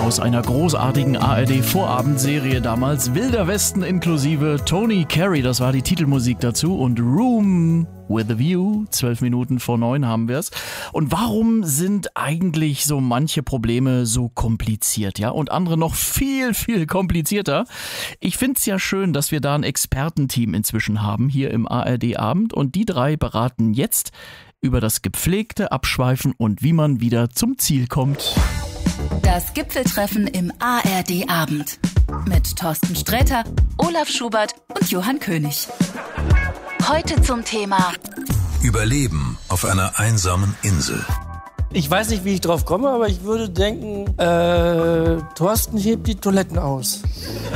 aus einer großartigen ARD-Vorabendserie damals. Wilder Westen inklusive Tony Carey, das war die Titelmusik dazu. Und Room with a View, 12 Minuten vor 9 haben wir es. Und warum sind eigentlich so manche Probleme so kompliziert, ja? Und andere noch viel, viel komplizierter. Ich finde es ja schön, dass wir da ein Expertenteam inzwischen haben, hier im ARD-Abend. Und die drei beraten jetzt über das gepflegte Abschweifen und wie man wieder zum Ziel kommt. Das Gipfeltreffen im ARD-Abend mit Thorsten Sträter, Olaf Schubert und Johann König. Heute zum Thema Überleben auf einer einsamen Insel. Ich weiß nicht, wie ich drauf komme, aber ich würde denken, Thorsten hebt die Toiletten aus.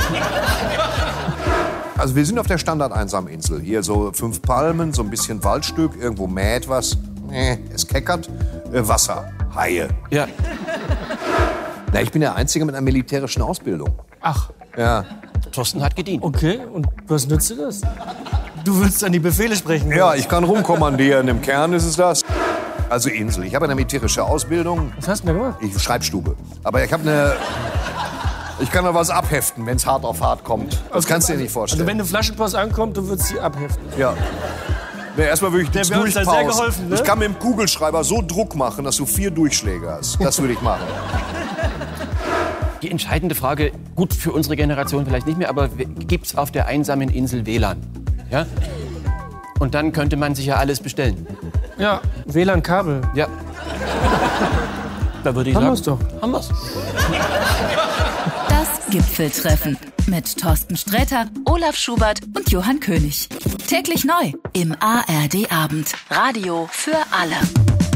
Also wir sind auf der Standard-Einsam-Insel. Hier so 5 Palmen, so ein bisschen Waldstück, irgendwo mäht was, es keckert, Wasser, Haie. Ja. Na, ich bin der Einzige mit einer militärischen Ausbildung. Ach. Ja. Thorsten hat gedient. Okay, und was nützt dir das? Du willst dann die Befehle sprechen. Ja, ich kann rumkommandieren, im Kern ist es das. Also Insel, ich habe eine militärische Ausbildung. Was hast du denn gemacht? Ich Schreibstube. Aber ich kann noch was abheften, wenn es hart auf hart kommt. Das kannst du dir nicht vorstellen. Also wenn eine Flaschenpost ankommt, du würdest sie abheften. Ja. Nee, erstmal würde ich das wäre uns da sehr geholfen, ne? Ich kann mit dem Kugelschreiber so Druck machen, dass du 4 Durchschläge hast. Das würde ich machen. Die entscheidende Frage, gut für unsere Generation vielleicht nicht mehr, aber gibt es auf der einsamen Insel WLAN? Ja? Und dann könnte man sich ja alles bestellen. Ja, WLAN-Kabel. Ja. Da würde ich Haben sagen, wir's doch. Haben wir's. das Gipfeltreffen mit Thorsten Sträter, Olaf Schubert und Johann König. Täglich neu im ARD-Abend. Radio für alle.